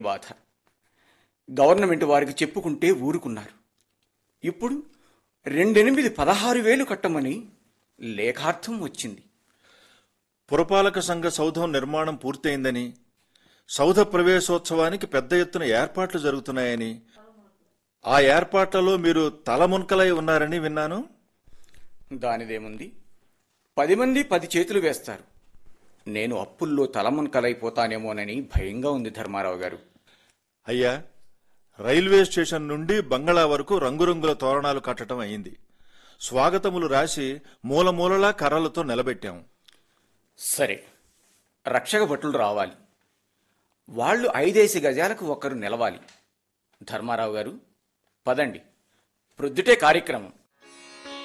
బాధ. గవర్నమెంట్ వారికి చెప్పుకుంటే ఊరుకున్నారు. ఇప్పుడు 2,816,000 కట్టమని లేఖార్థం వచ్చింది. పురపాలక సంఘ సౌధం నిర్మాణం పూర్తయిందని, సౌధ ప్రవేశోత్సవానికి పెద్ద ఎత్తున ఏర్పాట్లు జరుగుతున్నాయని, ఆ ఏర్పాట్లలో మీరు తలమునకలై ఉన్నారని విన్నాను. దానిదేముంది, 10 మంది 10 చేతులు వేస్తారు. నేను అప్పుల్లో తలమునకలైపోతానేమోనని భయంగా ఉంది ధర్మారావు గారు. అయ్యా, రైల్వే స్టేషన్ నుండి బంగళా వరకు రంగురంగుల తోరణాలు కట్టడం అయింది. స్వాగతములు రాసి మూలమూలలా కర్రలతో నిలబెట్టాం. సరే, రక్షక భటులు రావాలి. వాళ్ళు 5 గజాలకు ఒకరు నిలవాలి. ధర్మారావు గారు, పదండి, ప్రొద్దుటే కార్యక్రమం.